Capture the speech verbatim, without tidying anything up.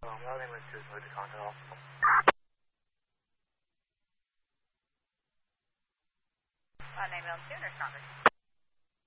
I'm allowing them to move the contact off. Uh, name on Tuner Congress.